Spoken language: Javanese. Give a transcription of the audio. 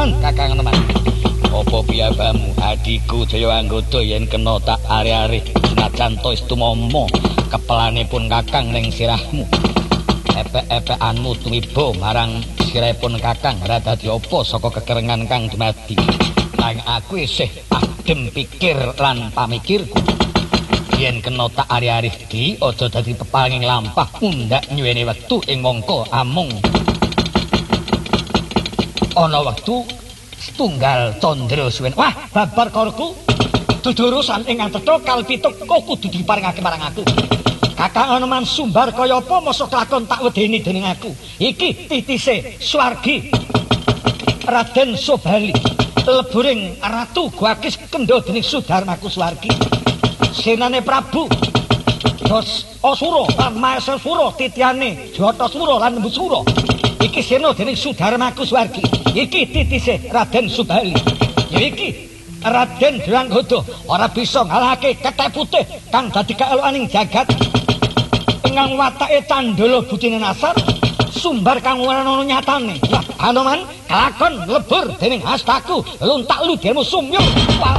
Anoman, Kakang Anoman. Apa piyabamu adiku Jaya Anggada yen kena tak are-are senajan to istumama kepelanipun Kakang ning sirahmu. Epek-epekanmu tumiba marang sirahipun Kakang ora dadi apa saka kekerengan kang dumadi. Nang aku isih adem pikir lan pamikirku. Yen kena tak are-are iki aja dadi pepanging lampah undak nyuwene wektu ing mangka amung. Ana wektu setunggal candra suwen. Wah, babar korku. Dudu urusan ing antara kalpituk kok kudu diparingake marang aku. Kakang Anoman sumbar kaya apa mosok lakon tak wedeni dening aku. Iki titise Swargi. Raden Sobali, leburing ratu Gwakis kendha dening Sudarmaku Swargi. Senane Prabu Dos Asura lan Mahesasura titiane Jatasura lan Mbusura. Iki sena dening Sudarmaku Swargi. Iki titise Raden Subali. Ya iki Raden Dranggada ora bisa ngalahake Kethek Putih kang dadi kaelokaning jagat. Ingkang watake candala butine nasar, sumbar kang ora ana nyatane. Wah, Anoman kelakon lebur dening hastaku, luntak ludirmu sumyur.